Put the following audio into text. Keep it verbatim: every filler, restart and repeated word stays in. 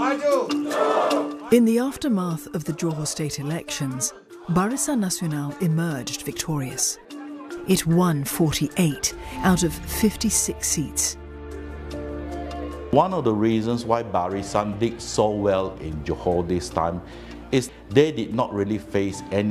In the aftermath of the Johor state elections, Barisan Nasional emerged victorious. It won forty-eight out of fifty-six seats. One of the reasons why Barisan did so well in Johor this time is they did not really face any